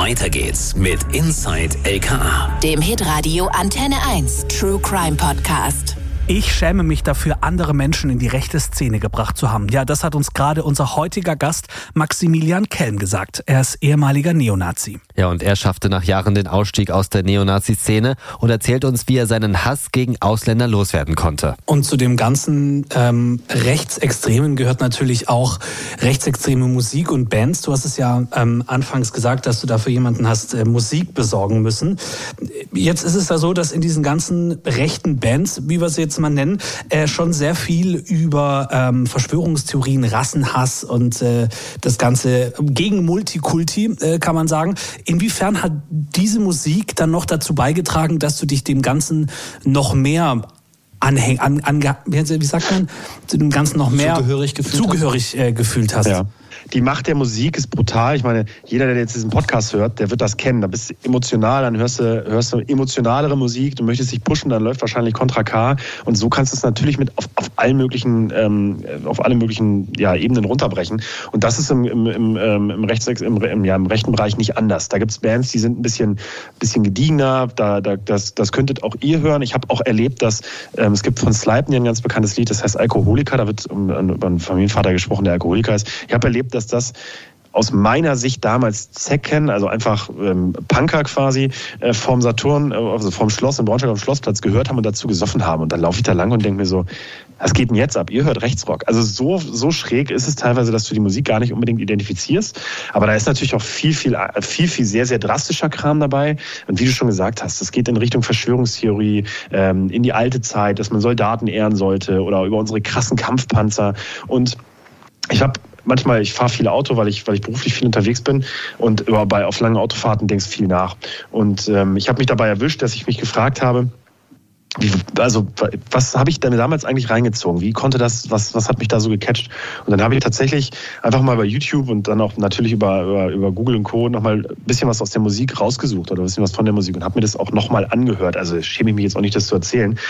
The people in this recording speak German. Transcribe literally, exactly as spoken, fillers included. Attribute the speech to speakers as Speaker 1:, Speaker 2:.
Speaker 1: Weiter geht's mit Inside L K A,
Speaker 2: dem Hitradio Antenne eins True Crime Podcast.
Speaker 3: Ich schäme mich dafür, andere Menschen in die rechte Szene gebracht zu haben. Ja, das hat uns gerade unser heutiger Gast Maximilian Kelm gesagt. Er ist ehemaliger Neonazi.
Speaker 4: Ja, und er schaffte nach Jahren den Ausstieg aus der Neonazi-Szene und erzählt uns, wie er seinen Hass gegen Ausländer loswerden konnte.
Speaker 3: Und zu dem ganzen ähm, Rechtsextremen gehört natürlich auch rechtsextreme Musik und Bands. Du hast es ja ähm, anfangs gesagt, dass du dafür jemanden hast äh, Musik besorgen müssen. Jetzt ist es ja so, dass in diesen ganzen rechten Bands, wie wir sie jetzt mal nennen, äh, schon sehr viel über ähm, Verschwörungstheorien, Rassenhass und äh, das Ganze gegen Multikulti, äh, kann man sagen. Inwiefern hat diese Musik dann noch dazu beigetragen, dass du dich dem Ganzen noch mehr anhäng, an, an, wie sagt man, zu dem Ganzen noch mehr
Speaker 5: zugehörig gefühlt,
Speaker 3: zugehörig, äh, gefühlt hast?
Speaker 5: Ja. Die Macht der Musik ist brutal. Ich meine, jeder, der jetzt diesen Podcast hört, der wird das kennen. Da bist du emotional, dann hörst du, hörst du emotionalere Musik, du möchtest dich pushen, dann läuft wahrscheinlich Contra K. Und so kannst du es natürlich mit auf, auf allen möglichen, ähm, auf alle möglichen ja, Ebenen runterbrechen. Und das ist im, im, im, im, Rechts, im, im, ja, im rechten Bereich nicht anders. Da gibt es Bands, die sind ein bisschen, bisschen gediegener. Da, da, das, das könntet auch ihr hören. Ich habe auch erlebt, dass ähm, es gibt von Sleipen ein ganz bekanntes Lied, das heißt Alkoholiker. Da wird um, über einen Familienvater gesprochen, der Alkoholiker ist. Ich habe erlebt, dass das aus meiner Sicht damals Zecken, also einfach ähm, Punker quasi, äh, vorm Saturn, äh, also vorm Schloss in Braunschweig am Schlossplatz gehört haben und dazu gesoffen haben. Und dann laufe ich da lang und denke mir so, was geht denn jetzt ab? Ihr hört Rechtsrock. Also so, so schräg ist es teilweise, dass du die Musik gar nicht unbedingt identifizierst. Aber da ist natürlich auch viel, viel, viel, viel sehr, sehr drastischer Kram dabei. Und wie du schon gesagt hast, es geht in Richtung Verschwörungstheorie, ähm, in die alte Zeit, dass man Soldaten ehren sollte oder über unsere krassen Kampfpanzer. Und ich habe manchmal, ich fahre viel Auto, weil ich, weil ich beruflich viel unterwegs bin und über, bei, auf langen Autofahrten denkst viel nach. Und ähm, ich habe mich dabei erwischt, dass ich mich gefragt habe, wie, also was habe ich denn damals eigentlich reingezogen? Wie konnte das, was, was hat mich da so gecatcht? Und dann habe ich tatsächlich einfach mal bei YouTube und dann auch natürlich über, über, über Google und Co. nochmal ein bisschen was aus der Musik rausgesucht oder ein bisschen was von der Musik und habe mir das auch nochmal angehört. Also schäme ich mich jetzt auch nicht, das zu erzählen.